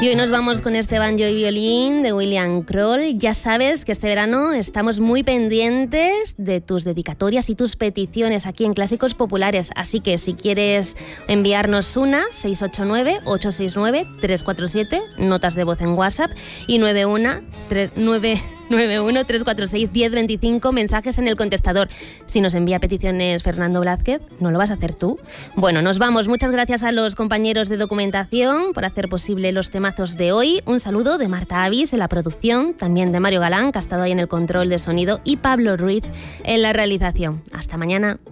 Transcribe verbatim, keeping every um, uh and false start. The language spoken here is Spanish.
Y hoy nos vamos con este banjo y violín de William Kroll. Ya sabes que este verano estamos muy pendientes de tus dedicatorias y tus peticiones aquí en Clásicos Populares. Así que si quieres enviarnos una, seis ocho nueve, ocho seis nueve, tres cuatro siete, notas de voz en WhatsApp, y nueve uno tres cuatro seis, diez veinticinco, mensajes en el contestador. Si nos envía peticiones Fernando Blázquez, ¿no lo vas a hacer tú? Bueno, nos vamos. Muchas gracias a los compañeros de documentación por hacer posible los temazos de hoy. Un saludo de Marta Avis en la producción, también de Mario Galán, que ha estado ahí en el control de sonido, y Pablo Ruiz en la realización. Hasta mañana.